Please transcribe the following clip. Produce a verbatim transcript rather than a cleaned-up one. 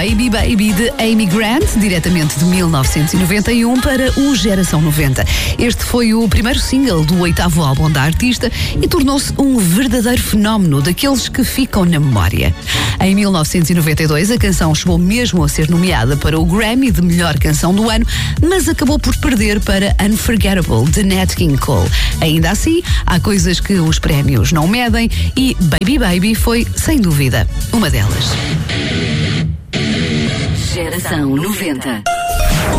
Baby Baby de Amy Grant, diretamente de mil novecentos e noventa e um para o Geração noventa. Este foi o primeiro single do oitavo álbum da artista e tornou-se um verdadeiro fenómeno daqueles que ficam na memória. Em mil novecentos e noventa e dois, a canção chegou mesmo a ser nomeada para o Grammy de melhor canção do ano, mas acabou por perder para Unforgettable de Nat King Cole. Ainda assim, há coisas que os prémios não medem e Baby Baby foi, sem dúvida, uma delas. Geração noventa.